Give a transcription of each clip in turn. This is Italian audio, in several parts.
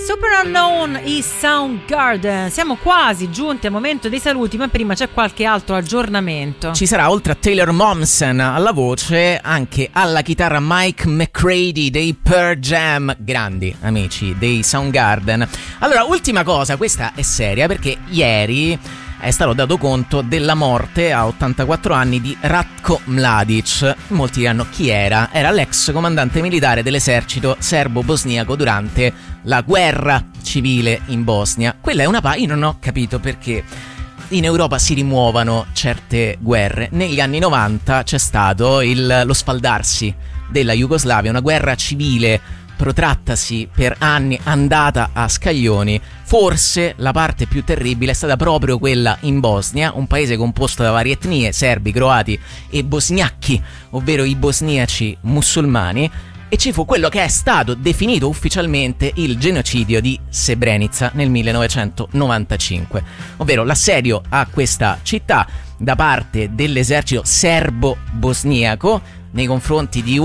Super Unknown e Soundgarden. Siamo quasi giunti al momento dei saluti, ma prima c'è qualche altro aggiornamento. Ci sarà, oltre a Taylor Momsen alla voce, anche alla chitarra Mike McCready dei Pearl Jam, grandi amici dei Soundgarden. Allora, ultima cosa, questa è seria perché ieri è stato dato conto della morte a 84 anni di Ratko Mladic. Molti diranno chi era? Era l'ex comandante militare dell'esercito serbo-bosniaco durante la guerra civile in Bosnia. Quella è una io non ho capito perché in Europa si rimuovano certe guerre. Negli anni 90 c'è stato lo sfaldarsi della Jugoslavia, una guerra civile protrattasi per anni, andata a scaglioni. Forse la parte più terribile è stata proprio quella in Bosnia, un paese composto da varie etnie, serbi, croati e bosgnacchi, ovvero i bosniaci musulmani, e ci fu quello che è stato definito ufficialmente il genocidio di Srebrenica nel 1995, ovvero l'assedio a questa città da parte dell'esercito serbo-bosniaco nei confronti di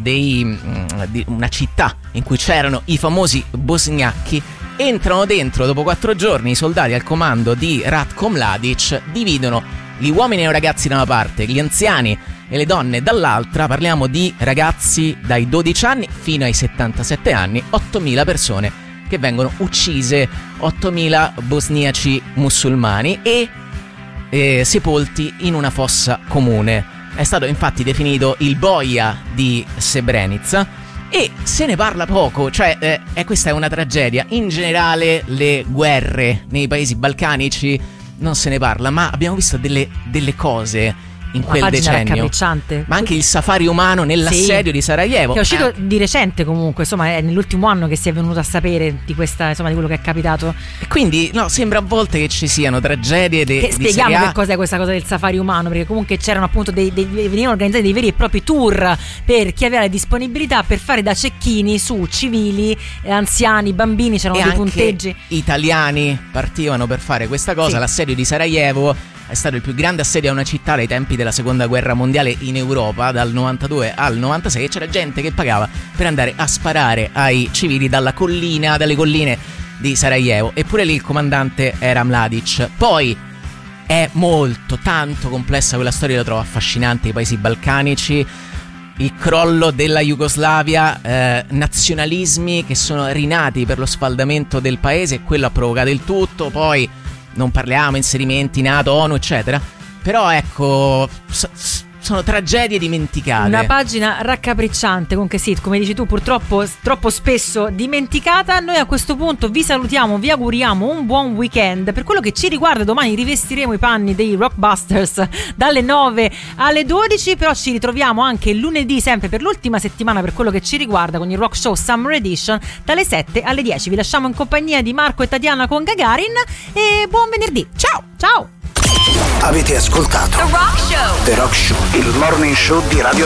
di una città in cui c'erano i famosi bosgnacchi. Entrano dentro dopo 4 giorni i soldati al comando di Ratko Mladic, dividono gli uomini e i ragazzi da una parte, gli anziani e le donne dall'altra. Parliamo di ragazzi dai 12 anni fino ai 77 anni, 8.000 persone che vengono uccise, 8.000 bosniaci musulmani e sepolti in una fossa comune. È stato infatti definito il boia di Srebrenica e se ne parla poco, cioè questa è una tragedia. In generale le guerre nei paesi balcanici non se ne parla, ma abbiamo visto delle cose in quel decennio, ma anche il safari umano nell'assedio di Sarajevo, che è uscito di recente, comunque insomma è nell'ultimo anno che si è venuto a sapere di questa, insomma, di quello che è capitato. E quindi sembra a volte che ci siano tragedie che spieghiamo che cos'è questa cosa del safari umano, perché comunque c'erano appunto venivano organizzati dei veri e propri tour per chi aveva la disponibilità per fare da cecchini su civili, anziani, bambini, c'erano dei punteggi. Italiani partivano per fare questa cosa, sì. L'assedio di Sarajevo è stato il più grande assedio a una città dai tempi della seconda guerra mondiale in Europa, dal 92 al 96, e c'era gente che pagava per andare a sparare ai civili dalle colline di Sarajevo, eppure lì il comandante era Mladic. Poi è tanto complessa quella storia, la trovo affascinante, i paesi balcanici, il crollo della Jugoslavia, nazionalismi che sono rinati per lo sfaldamento del paese, e quello ha provocato il tutto. Poi non parliamo inserimenti NATO, ONU, eccetera, però ecco, sono tragedie dimenticate. Una pagina raccapricciante, comunque sì, come dici tu, purtroppo troppo spesso dimenticata. Noi a questo punto vi salutiamo, vi auguriamo un buon weekend. Per quello che ci riguarda, domani rivestiremo i panni dei Rockbusters dalle 9 alle 12, però ci ritroviamo anche lunedì, sempre per l'ultima settimana per quello che ci riguarda, con il Rock Show Summer Edition dalle 7 alle 10. Vi lasciamo in compagnia di Marco e Tatiana con Gagarin e buon venerdì. Ciao! Ciao! Avete ascoltato The Rock Show, il morning show di Radio